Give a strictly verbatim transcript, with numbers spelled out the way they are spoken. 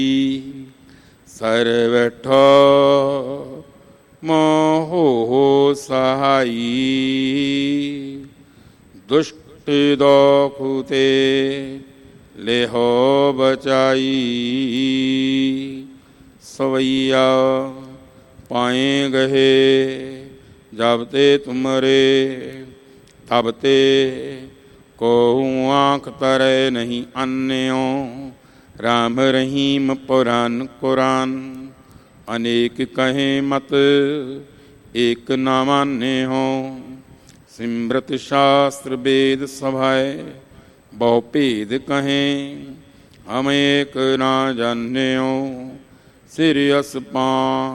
Sir ਬੈਠੋ ਮੋਹ ਸਹਾਈ। ਦੁਸ਼ਟ ਦੋਖੁ ਤੇ ਲਿਹੋ ਬਚਾਈ। ਸਵਈਆ ਪਾਏ ਗਏ ਜਬ ਤੇ ਤੁਮਰੇ। ਤਬ ਤੇ ਕੋਹੁ ਆਂਖ ਤਰੇ ਨਹੀਂ ਅੰਨਿਓ। ਰਾਮ ਰਹੀਮ ਪੁਰਾਨ ਕੁਰਾਨ। ਅਨੇਕ ਕਹੇ ਮਤ ਏਕ ਨਾ ਮਾਨਿਓ। ਸਿਮਰਤ ਸ਼ਾਸਤਰ ਵੇਦ ਸਭਾਏ ਬਹੁ ਭੇਦ ਕਹੇ। ਹਮ ਏਕ ਨਾ ਜਾਣਿਓ। ਸਿਰ ਅਸਪਾਂ